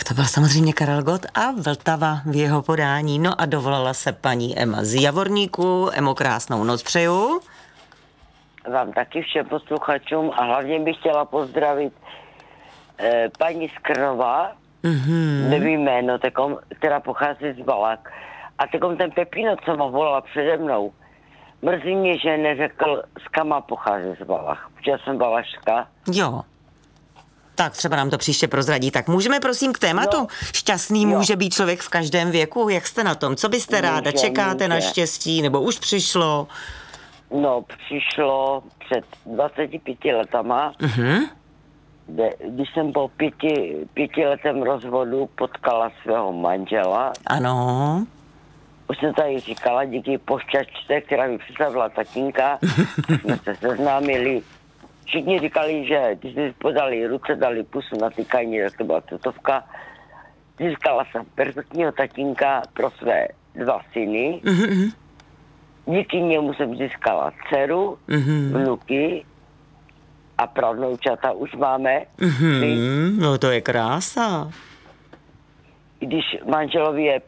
to byl samozřejmě Karel Gott a Vltava v jeho podání. No a dovolala se paní Ema z Javorníku. Emo, krásnou noc přeju. Vám taky všem posluchačům a hlavně bych chtěla pozdravit paní Skrnova, nevím jméno, která pochází z Valak. A ten Pepino, co ma volala přede mnou, mrzí mě, že neřekl, z kama pochází z Valach, protože já jsem Valaška. Jo. Tak třeba nám to příště prozradí. Tak můžeme prosím k tématu? No. Šťastný může být člověk v každém věku. Jak jste na tom? Co byste ráda? Čekáte na štěstí? Nebo už přišlo? No, přišlo před 25 letama, když jsem po pětiletém rozvodu potkala svého manžela. Ano. Už jsem tady říkala, díky pošťačce, která mi představila tatínka, jsme se seznámili. Všichni říkali, že když jsme podali ruce, dali pusu na tykání, tak to byla tutovka. Získala jsem perfektního tatínka pro své 2 syny. Díky němu jsem získala dceru, vnuky a pravnoučata už máme. No to je krása. Když manželovi je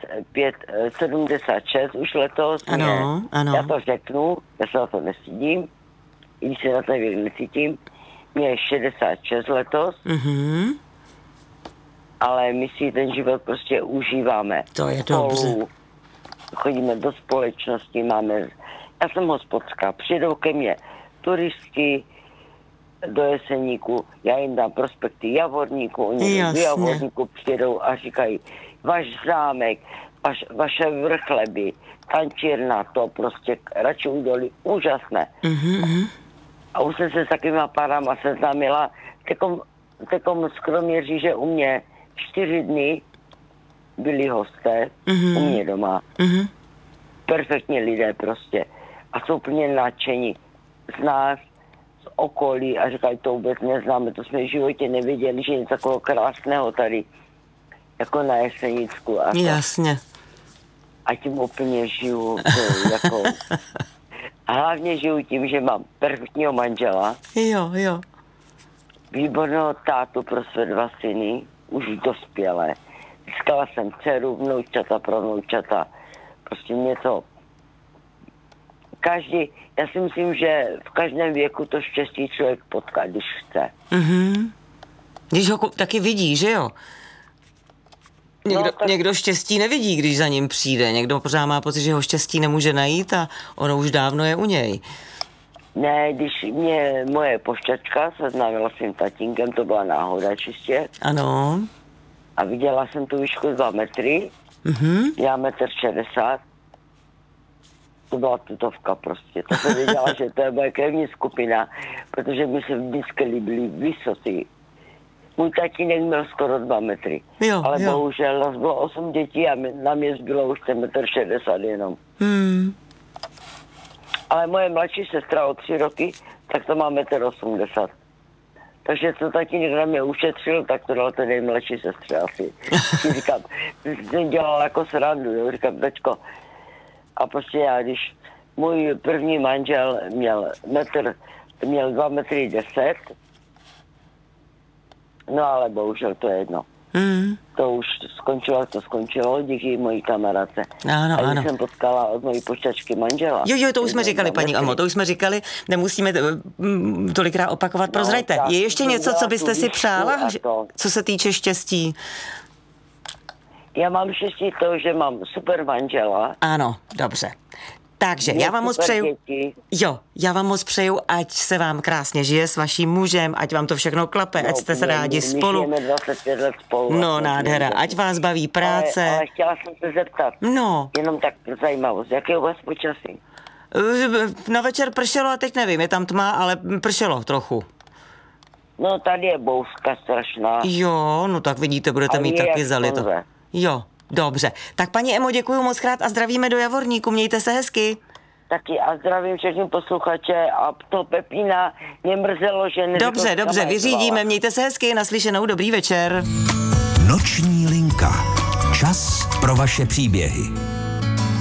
76 už letos, ano. Já to řeknu, já se na to nestydím, i když se na to necítím, mě je 66 letos, ale my si ten život prostě užíváme. To je dobře. Chodíme do společnosti, já jsem hospodská, přijdou ke mně turistky do Jeseníku, já jim dám prospekty Javorníku, oni do Javorníku přijdou a říkají, váš zámek, vaše vrchleby, tančírna, to prostě radši udolí, úžasné. A už jsem se s takovýma párama seznámila, tekom skroměří, že u mě 4 dny byli hosté u mě doma. Perfektní lidé prostě. A jsou úplně nadšení z nás, z okolí a říkají, to vůbec neznáme, to jsme v životě neviděli, že něco takového krásného tady, jako na Jesenicku. A jasně. A tím úplně žiju. A hlavně žiju tím, že mám perfektního manžela. Jo. Výborného tátu pro své 2 syny, už dospělé. Získala jsem dceru, vnoučata, pravnoučata. Prostě mě to... Já si myslím, že v každém věku to štěstí člověk potká, když chce. Když ho taky vidí, že jo? Někdo štěstí nevidí, když za ním přijde. Někdo pořád má pocit, že ho štěstí nemůže najít a ono už dávno je u něj. Ne, když mě moje pošťačka seznámila s tím tatínkem, to byla náhoda čistě. Ano. A viděla jsem tu výšku 2 metry, já 1,60 m. To byla tutovka prostě. To jsem věděla, že to je moje krevní skupina, protože mi se vždycky líbily vysocí. Můj tatínek měl skoro 2 metry. Ale bohužel nás bylo 8 dětí a na mě zbylo už 1,60 m jenom. Ale moje mladší sestra o 3 roky, tak to má 1,80 m. Takže co tatínek na mě ušetřil, tak to dal ten nejmladší sestře asi. Říkám, jsem dělal jako srandu, jo? Říkám, tačko. A prostě já, když můj první manžel měl 2,10 metry, no ale bohužel to je jedno. To už skončilo díky mojí kamarádce. Ano. A když jsem potkala od mojí pošťačky manžela. Jo, to už jsme říkali, paní Amo, to už jsme říkali, nemusíme tolikrát opakovat, prozraďte. Je ještě něco, co byste si přála, co se týče štěstí? Já mám štěstí to, že mám super manžela. Ano, dobře. Takže já vám moc přeju, já vám moc přeju, ať se vám krásně žije s vaším mužem, ať vám to všechno klape, ať jste se rádi spolu. My 25 let spolu. No, nádhera, ať vás baví práce. Ale chtěla jsem se zeptat, jenom tak zajímavost, jaké je u vás počasí? Na večer pršelo a teď nevím, je tam tma, ale pršelo trochu. No, tady je bouřka strašná. Jo, no tak vidíte, budete mít taky zalito. Jo. Dobře. Tak paní Emo, děkuju moc krát a zdravíme do Javorníku. Mějte se hezky. Taky a zdravím všechny posluchače a to Pepína mě mrzelo, že neřekl. Dobře, vyřídíme. Mějte se hezky, naslyšenou, dobrý večer. Noční linka. Čas pro vaše příběhy.